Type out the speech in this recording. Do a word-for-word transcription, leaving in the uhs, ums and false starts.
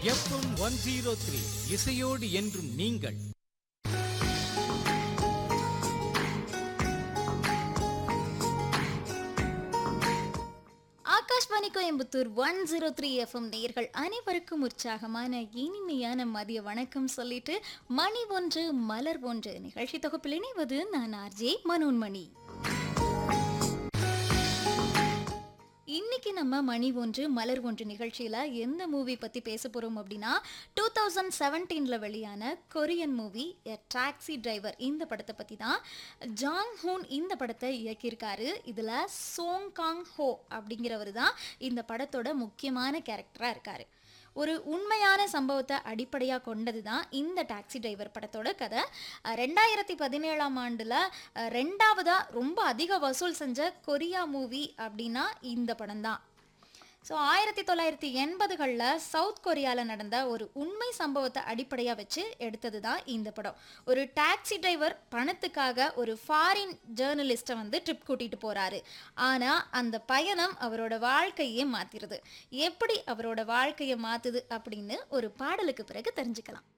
FM one zero three இசையோடு என்றும் நீங்கள். Akashvani Coimbatore one zero three FM நேயர்கள் அனைவருக்கும் உற்சாகமான இனிமையான மதிய வணக்கம் சொல்லிட்டு மணி ஒன்று மலர் ஒன்று நிகழ்ச்சி தொகுப்பில் இணைவது நான் ஆர்ஜே மனோன்மணி. இன்னைக்கு நம்ம மணி ஒன்று மலர் ஒன்று நிகழ்ச்சியில் எந்த மூவி பற்றி பேச போகிறோம் அப்படின்னா டூ தௌசண்ட் செவன்டீனில் வெளியான கொரியன் மூவி எ டாக்ஸி டிரைவர். இந்த படத்தை பற்றி தான். ஜாங் ஹூன் இந்த படத்தை இயக்கியிருக்காரு. இதில் சோங் காங் ஹோ அப்படிங்கிறவர் தான் இந்த படத்தோட முக்கியமான கேரக்டராக இருக்கார். ஒரு உண்மையான சம்பவத்தை அடிப்படையாக கொண்டது தான் இந்த டாக்ஸி டிரைவர் படத்தோட கதை. ரெண்டாயிரத்தி பதினேழாம் ஆண்டில் ரெண்டாவதாக ரொம்ப அதிக வசூல் செஞ்ச கொரியா மூவி அப்படின்னா இந்த படம் தான். ஸோ ஆயிரத்தி தொள்ளாயிரத்தி எண்பதுகளில் சவுத் கொரியாவில் நடந்த ஒரு உண்மை சம்பவத்தை அடிப்படையாக வச்சு எடுத்தது தான் இந்த படம். ஒரு டாக்ஸி டிரைவர் பணத்துக்காக ஒரு ஃபாரின் ஜேர்னலிஸ்ட்டை வந்து ட்ரிப் கூட்டிகிட்டு போகிறாரு. ஆனால் அந்த பயணம் அவரோட வாழ்க்கையே மாற்றிடுது. எப்படி அவரோட வாழ்க்கையை மாற்றுது அப்படின்னு ஒரு பாடலுக்கு பிறகு தெரிஞ்சுக்கலாம்.